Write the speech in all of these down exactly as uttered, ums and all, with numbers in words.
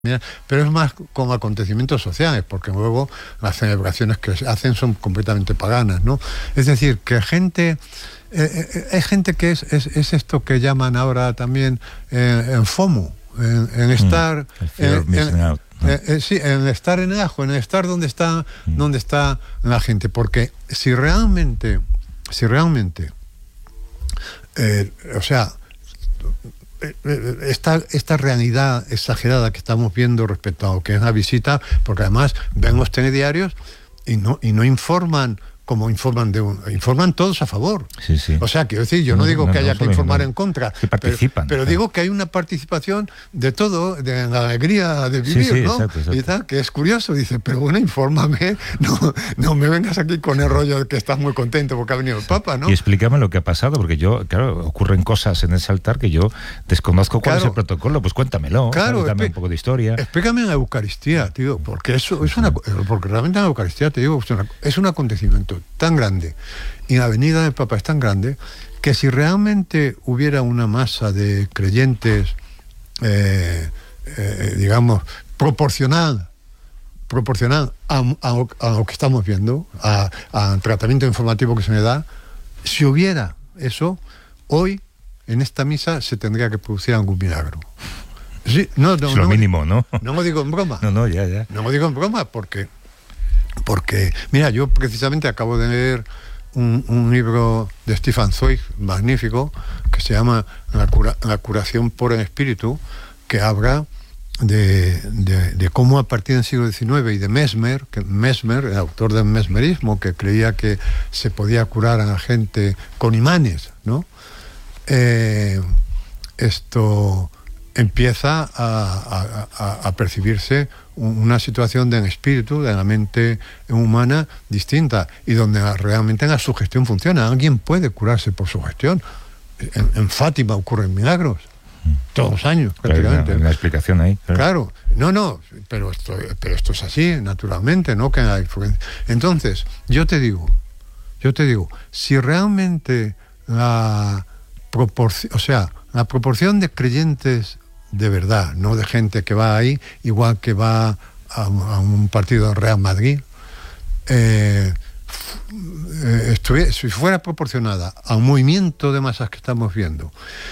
Pero es más como acontecimientos sociales, porque luego las celebraciones que se hacen son completamente paganas, ¿no? Es decir, que gente, eh, eh, hay gente que es, es, es esto que llaman ahora también eh, en FOMO, en, en estar, mm, en, en, eh, eh, sí, en estar en el ajo, en estar donde está, mm. donde está la gente, porque si realmente, si realmente, eh, o sea, Esta, esta realidad exagerada que estamos viendo respecto a lo que es la visita, porque además ven los telediarios y no, y no informan como informan de un, informan todos a favor. Sí, sí. O sea, quiero decir, yo no, no digo no, que haya no, que informar no, en contra, que participan, pero, pero digo que hay una participación de todo, de la alegría de vivir, sí, sí, ¿no? Exacto, exacto. Y tal, que es curioso, dice, pero bueno, infórmame, no, no me vengas aquí con el rollo de que estás muy contento porque ha venido el Papa, ¿no? Y explícame lo que ha pasado, porque yo, claro, ocurren cosas en ese altar que yo desconozco cuál claro, es el protocolo, pues cuéntamelo, claro, dame un poco de historia. Explícame en la Eucaristía, tío, porque eso es una, porque realmente en la Eucaristía, te digo, es, una, es un acontecimiento tan grande y la venida del Papa es tan grande que si realmente hubiera una masa de creyentes, eh, eh, digamos, proporcional, proporcional a, a, a lo que estamos viendo, al tratamiento informativo que se me da, si hubiera eso, hoy en esta misa se tendría que producir algún milagro. Sí, no, no, es lo no, mínimo, ¿no? No lo digo en broma. No, no, ya, ya. No lo digo en broma porque, porque mira, yo precisamente acabo de leer Un, un libro de Stefan Zweig magnífico que se llama La, cura, la curación por el espíritu, que habla de, de, de cómo a partir del siglo diecinueve y de Mesmer, que Mesmer, el autor del mesmerismo, que creía que se podía curar a la gente con imanes, ¿no? Eh, esto empieza a, a, a percibirse una situación del espíritu, de la mente humana distinta, y donde realmente la sugestión funciona. Alguien puede curarse por sugestión. En, en Fátima ocurren milagros todos los años, prácticamente. Claro, una, una explicación ahí. Claro. claro, no, no, pero esto, pero esto es así, naturalmente, ¿no? Que hay influencia. Entonces, yo te digo, yo te digo, si realmente la proporción, o sea, la proporción de creyentes de verdad, no de gente que va ahí, igual que va a, a un partido del Real Madrid, eh, eh, estuviera, si fuera proporcionada al movimiento de masas que estamos viendo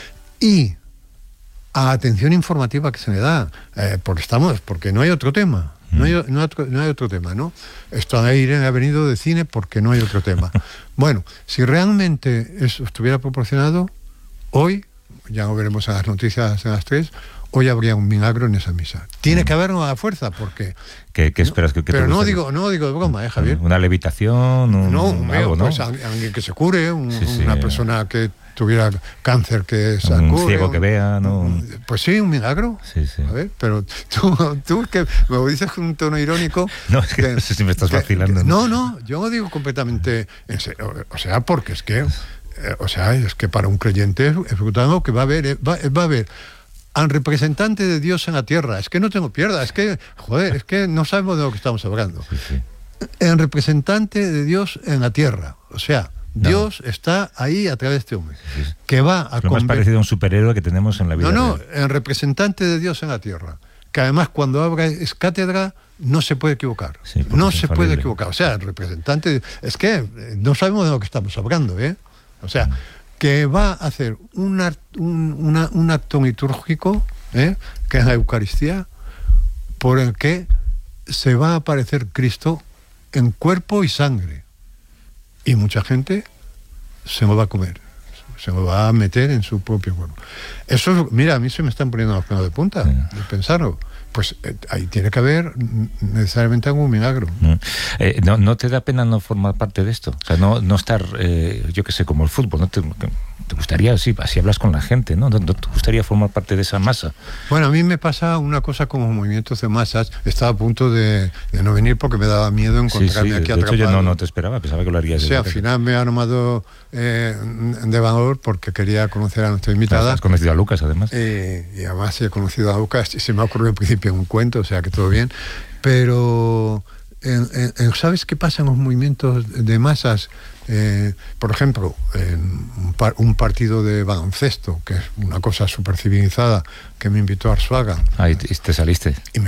y a la atención informativa que se le da, eh, porque estamos, porque no hay otro tema, no hay, no hay, otro, no hay otro tema, ¿no? Esto de Irene ha venido de cine porque no hay otro tema. Bueno, si realmente eso estuviera proporcionado, hoy, ya lo veremos en las noticias en las tres, hoy habría un milagro en esa misa. Tiene que haber una fuerza, porque... ¿Qué, qué esperas? Que, que pero no digo, no digo de broma, ¿eh, Javier? ¿Una levitación? Un, no, un algo, ¿no? Pues alguien que se cure, un, sí, sí, una eh. persona que tuviera cáncer que se un cure. ciego un, que vea, ¿no? Pues sí, un milagro. Sí, sí. A ver, pero tú, tú que me lo dices con un tono irónico... No, es que, que no sé si me estás vacilando. Que, no, no, yo lo digo completamente en serio. O sea, porque es que... O sea, es que para un creyente es brutal que va a haber, va, va a haber al representante de Dios en la tierra. Es que no tengo pierda, es que, joder, es que no sabemos de lo que estamos hablando. Sí, sí. El representante de Dios en la tierra. O sea, Dios no. está ahí a través de este hombre. Sí, sí. Que va a lo más parecido a un superhéroe que tenemos en la vida. No, no, real. el representante de Dios en la tierra. Que además cuando habla es cátedra, no se puede equivocar. Sí, no se puede equivocar. O sea, el representante... Es que no sabemos de lo que estamos hablando, ¿eh? O sea, que va a hacer una, un, una, un acto litúrgico, ¿eh? Que es la Eucaristía, por el que se va a aparecer Cristo en cuerpo y sangre. Y mucha gente se lo va a comer, se lo va a meter en su propio cuerpo. Eso, mira, a mí se me están poniendo los pelos de punta sí. de pensarlo. Pues eh, ahí tiene que haber necesariamente algún milagro. Mm. Eh, no, ¿No te da pena no formar parte de esto? O sea, no, no estar, eh, yo qué sé, como el fútbol, ¿no? Te, te gustaría, sí, así hablas con la gente, ¿no? ¿No te gustaría formar parte de esa masa? Bueno, a mí me pasa una cosa como movimientos de masas. Estaba a punto de, de no venir porque me daba miedo encontrarme sí, sí, aquí de atrapado. Hecho, yo no, no te esperaba, pensaba que lo harías. Sí, al final me ha armado eh, de valor porque quería conocer a nuestra invitada. Has conocido a Lucas, además. Eh, y además he conocido a Lucas y se me ha ocurrido en principio un cuento, o sea que todo bien. Pero en, en, en, ¿sabes qué pasa en los movimientos de masas? Eh, por ejemplo, en un, par, un partido de baloncesto, que es una cosa súper civilizada, que me invitó Arzuaga. Ahí te saliste. Y